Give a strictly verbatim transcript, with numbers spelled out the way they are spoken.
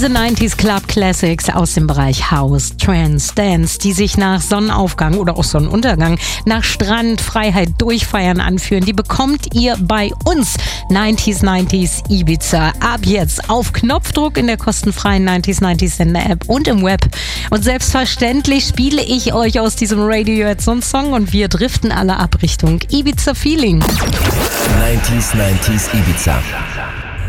Diese neunziger Club Classics aus dem Bereich House, Trance, Dance, die sich nach Sonnenaufgang oder auch Sonnenuntergang, nach Strand, Freiheit, Durchfeiern anführen, die bekommt ihr bei uns. neunziger neunziger Ibiza. Ab jetzt auf Knopfdruck in der kostenfreien neunziger neunziger Sender-App und im Web. Und selbstverständlich spiele ich euch aus diesem Radio jetzt so einen Song und wir driften alle ab Richtung Ibiza Feeling. neunziger neunziger Ibiza.